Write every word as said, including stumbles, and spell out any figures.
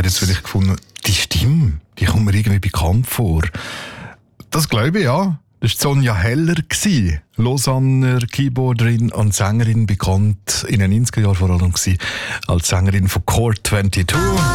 jetzt vielleicht gefunden, die Stimme, die kommt mir irgendwie bekannt vor. Das glaube ich, ja. Das war Sonja Heller, Lausanner Keyboarderin und Sängerin, bekannt in den neunziger Jahren vor allem als Sängerin von Core zweiundzwanzig.